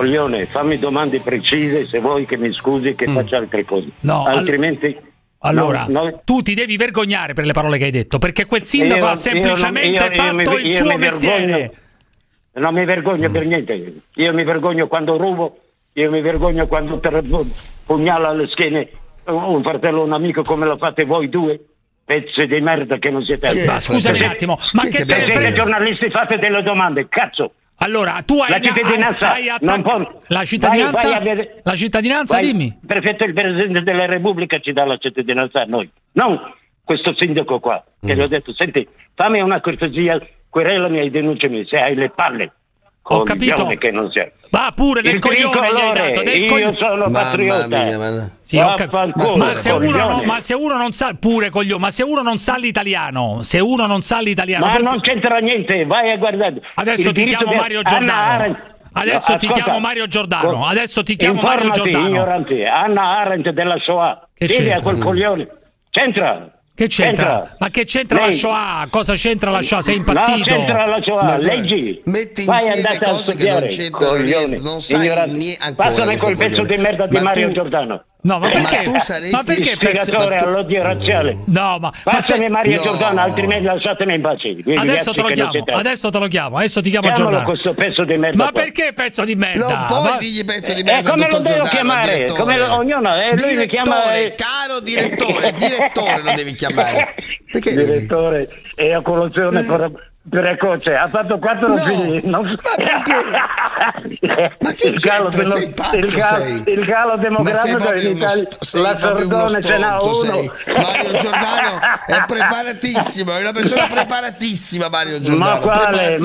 coglione, fammi domande precise se vuoi che mi scusi che faccia altre cose. No, altrimenti... Allora, tu ti devi vergognare per le parole che hai detto, perché quel sindaco ha semplicemente fatto il suo mestiere. Non mi vergogno per niente. Io mi vergogno quando rubo, io mi vergogno quando pugnala alle schiene un fratello o un amico come lo fate voi due. Pezzi di merda che non siete. Ma scusami un attimo, ma che te ne frega? Perché giornalisti fate delle domande, cazzo? Allora, tu hai la cittadinanza, la cittadinanza, la cittadinanza, dimmi. Perfetto, il Presidente della Repubblica ci dà la cittadinanza a noi, non questo sindaco qua, che gli ho detto, senti, fammi una cortesia, querelami e denunciami se hai le palle. Ho capito. Che non serve. Va pure del coglione gli hai dato, io sono patriota. Sì, ma se uno non sa pure coglione, ma se uno non sa l'italiano, ma non c'entra niente, vai a guardare. Adesso ti chiamo Mario Giordano. Adesso ti chiamo Mario Giordano. Adesso ti chiamo Mario Giordano. Ignorante, Anna Arendt della Shoah. Chiedi a quel coglione. C'entra. Che c'entra? Ma che c'entra la Shoah? Cosa c'entra la Shoah? Sei impazzito? No, c'entra la Shoah, leggi. Metti insieme cose che non c'entrano niente, non sai ancora. Passami quel pezzo di merda di Mario Giordano. No, ma perché? Tu saresti spiegatore all'odio razziale. No, ma passami Mario Giordano, altrimenti lasciatemi in pace. Adesso te lo chiamo, adesso te lo chiamo, adesso ti chiamo Giordano. Questo pezzo di merda. Ma perché pezzo di merda? Non puoi dirgli pezzo di merda. Come lo devo chiamare? Come ognuno, lui mi chiama caro direttore lo devi chiamare. Perché direttore e a colazione precoce, ha fatto 4 figli. Ma che il calo demografico in Italia, la Sordone ce n'ha uno. Mario Giordano è preparatissimo, è una persona preparatissima. Mario Giordano, ma quale?